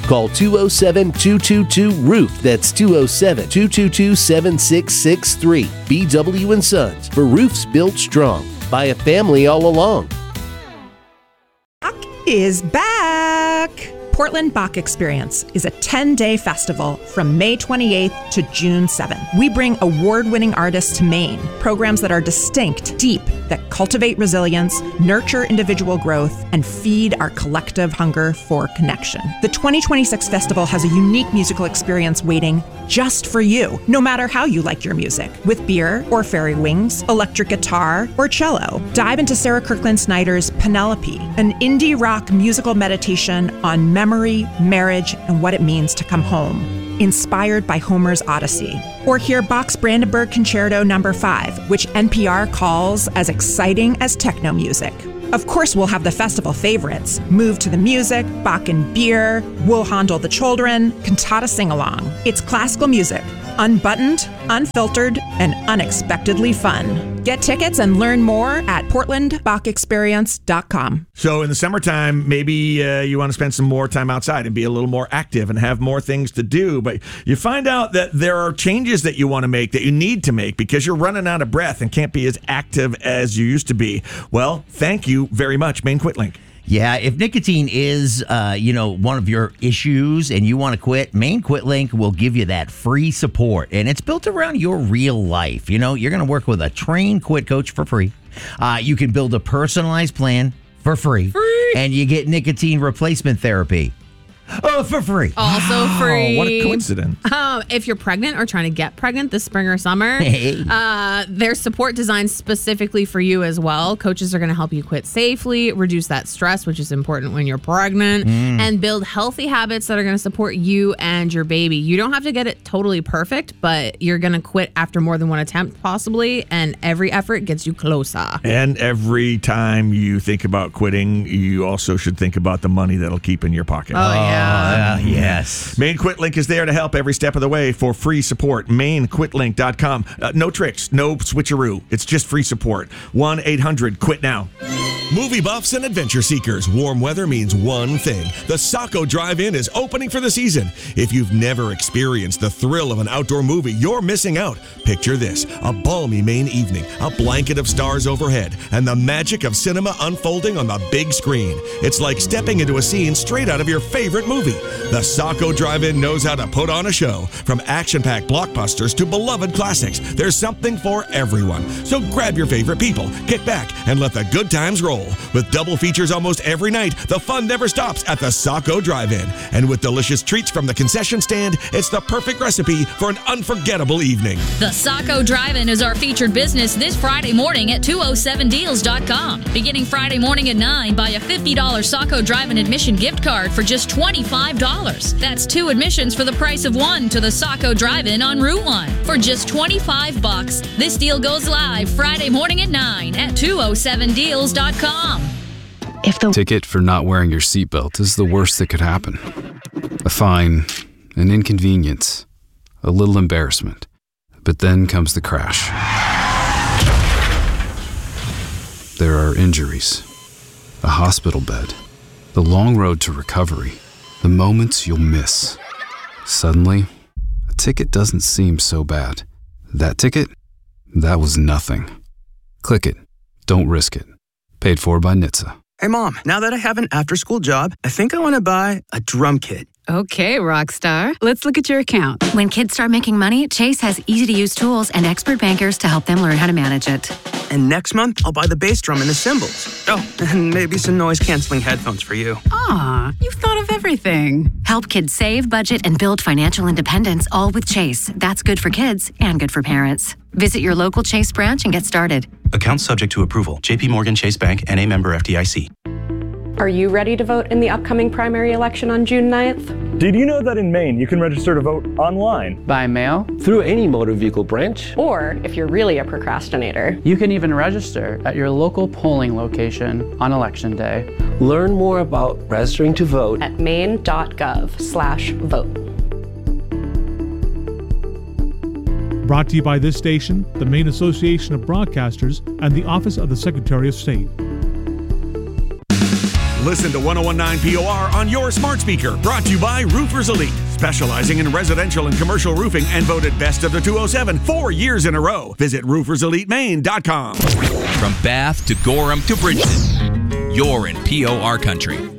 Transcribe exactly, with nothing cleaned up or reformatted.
Call two oh seven, two two two, roof. That's two oh seven, two two two, seven six six three. B W and Sons, for roofs built strong by a family all along. Bach is back. Portland Bach Experience is a ten-day festival from May twenty-eighth to June seventh. We bring award-winning artists to Maine, programs that are distinct, deep, that cultivate resilience, nurture individual growth, and feed our collective hunger for connection. The twenty twenty-six festival has a unique musical experience waiting just for you, no matter how you like your music, with beer or fairy wings, electric guitar, or cello. Dive into Sarah Kirkland Snyder's Penelope, an indie rock musical meditation on memory, marriage, and what it means to come home, inspired by Homer's Odyssey. Or hear Bach's Brandenburg Concerto number five, which N P R calls as exciting as techno music. Of course, we'll have the festival favorites: Move to the Music, Bach and Beer, We'll Handle the Children, Cantata Sing-Along. It's classical music, unbuttoned, unfiltered, and unexpectedly fun. Get tickets and learn more at portland bach experience dot com. So in the summertime, maybe uh, you want to spend some more time outside and be a little more active and have more things to do, but you find out that there are changes that you want to make, that you need to make, because you're running out of breath and can't be as active as you used to be. Well, thank you very much, Maine QuitLink. Yeah, if nicotine is, uh, you know, one of your issues and you want to quit, Maine QuitLink will give you that free support. And it's built around your real life. You know, you're going to work with a trained quit coach for free. Uh, you can build a personalized plan for free. Free! And you get nicotine replacement therapy. Oh, for free. Also free. Oh, what a coincidence. Um, if you're pregnant or trying to get pregnant this spring or summer, hey. uh, there's support designed specifically for you as well. Coaches are going to help you quit safely, reduce that stress, which is important when you're pregnant, mm. and build healthy habits that are going to support you and your baby. You don't have to get it totally perfect, but you're going to quit after more than one attempt, possibly, and every effort gets you closer. And every time you think about quitting, you also should think about the money that'll keep in your pocket. Oh, yeah. Uh, yes. Maine QuitLink is there to help every step of the way for free support. maine quit link dot com. Uh, no tricks, no switcheroo. It's just free support. one eight hundred quit now. Movie buffs and adventure seekers, warm weather means one thing. The Saco Drive-In is opening for the season. If you've never experienced the thrill of an outdoor movie, you're missing out. Picture this: a balmy Maine evening, a blanket of stars overhead, and the magic of cinema unfolding on the big screen. It's like stepping into a scene straight out of your favorite movie. The Saco Drive-In knows how to put on a show. From action-packed blockbusters to beloved classics, there's something for everyone. So grab your favorite people, kick back, and let the good times roll. With double features almost every night, the fun never stops at the Saco Drive-In. And with delicious treats from the concession stand, it's the perfect recipe for an unforgettable evening. The Saco Drive-In is our featured business this Friday morning at two oh seven deals dot com. Beginning Friday morning at nine, buy a fifty dollars Saco Drive-In admission gift card for just twenty-five dollars. That's two admissions for the price of one to the Saco Drive-In on Route one for just twenty-five bucks. This deal goes live Friday morning at nine at two oh seven deals dot com. If the ticket for not wearing your seatbelt is the worst that could happen. A fine, an inconvenience, a little embarrassment. But then comes the crash. There are injuries, a hospital bed, the long road to recovery, the moments you'll miss. Suddenly, a ticket doesn't seem so bad. That ticket? That was nothing. Click it. Don't risk it. Paid for by N H T S A. Hey, Mom, now that I have an after-school job, I think I want to buy a drum kit. Okay, Rockstar. Let's look at your account. When kids start making money, Chase has easy-to-use tools and expert bankers to help them learn how to manage it. And next month, I'll buy the bass drum and the cymbals. Oh, and maybe some noise-canceling headphones for you. Aw, you've thought of everything. Help kids save, budget, and build financial independence, all with Chase. That's good for kids and good for parents. Visit your local Chase branch and get started. Account subject to approval. J P Morgan Chase Bank, N A member F D I C. Are you ready to vote in the upcoming primary election on June ninth? Did you know that in Maine, you can register to vote online? By mail? Through any motor vehicle branch? Or, if you're really a procrastinator, you can even register at your local polling location on Election Day. Learn more about registering to vote at maine.gov slash vote. Brought to you by this station, the Maine Association of Broadcasters, and the Office of the Secretary of State. Listen to one oh one point nine P O R on your smart speaker. Brought to you by Roofers Elite, specializing in residential and commercial roofing and voted best of the two oh seven four years in a row. Visit roofers elite maine dot com. From Bath to Gorham to Bridgeton, you're in P O R country.